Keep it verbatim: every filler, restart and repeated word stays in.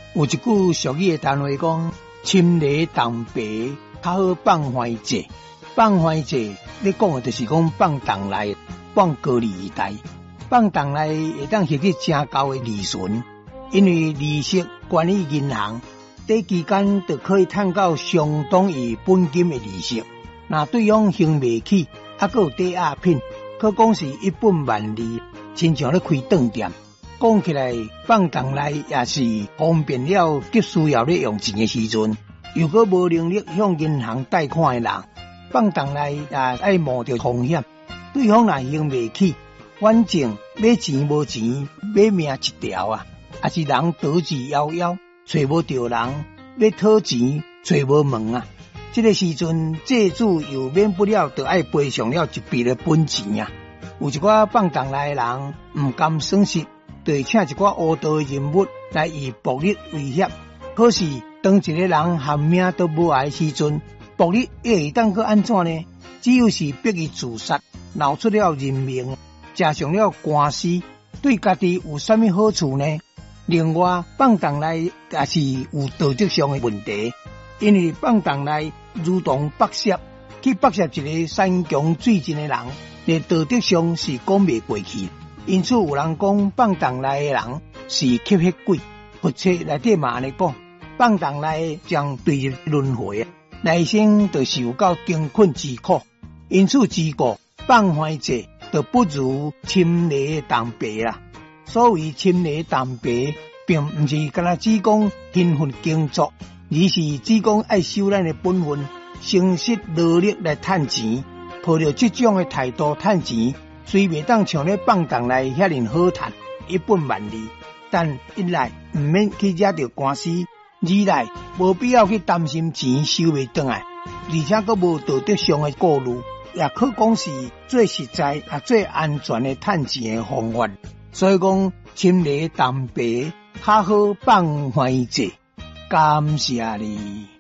有一句俗语的单话讲，深雷动白较好放怀者。放怀者，你讲的就是讲放动内放高利贷，放动内会当获得正高的利润，因为利息管理银行，短期间就可以赚到相当于本金的利息。那对方还未起，还佫有抵押品，可讲是一本万利，亲像咧开饭店。讲起来，放动内也是方便了急需要咧用钱的时阵，又佫无能力向银行贷款的人，放动内也爱冒着风险。对方若还未起，反正买钱无钱，买命一条啊！也是人得志夭夭，找无着人，要讨钱找无门啊！这个时阵，债主又免不了就爱赔偿了一笔的本钱啊！有一寡放动内的人唔甘损失，就会请一寡乌道的人物来以暴力威胁。可是当一个人含命都无碍的时阵，暴力又会当去安怎呢？只有是逼伊自杀，闹出了人命，加上了官司，对家己有啥物好处呢？另外，放动内也是有道德上的问题，因为放动内如同剥削，去剥削一个山穷水尽的人，连道德上是讲袂过去。因此有人讲放动内的人是吸血鬼，佛册内底嘛安尼讲，放动内将坠入轮回，来生就受到艰困之苦。因此之故，放怀者就不如深雷动白啦。所谓深雷动白，并不是干那只讲勤奋工作，而是只讲爱守咱的本分，诚实努力来赚钱。抱着这种的态度赚钱，虽未当像咧放动内遐尼好赚，一本万利，但一来唔免去惹到官司，二来无必要去担心钱收未回来，而且佫无道德上的顾虑，也可讲是最实在也最安全的赚钱的方法。所以讲，深雷动白，较好放怀者。感谢你。